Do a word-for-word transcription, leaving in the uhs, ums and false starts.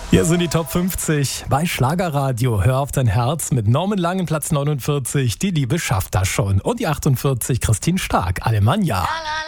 Hier sind die Top fünfzig bei Schlagerradio. Hör auf dein Herz mit Norman Langen, Platz neunundvierzig. Die Liebe schafft das schon. Und die achtundvierzig, Christine Stark, Alemannia. La, la, la.